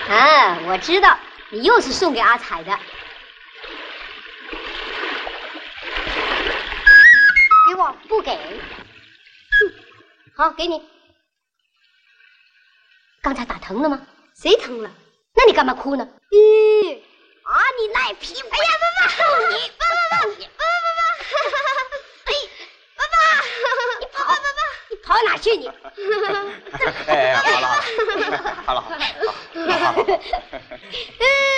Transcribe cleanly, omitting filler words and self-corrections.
啊，我知道，你又是送给阿彩的。给我，不给。好，给你。刚才打疼了吗？谁疼了？那你干嘛哭呢？咦，啊，你赖皮！哎呀，爸爸，揍你！爸，哎，爸爸，你跑，爸爸，你跑哪去你？ 哎，好了。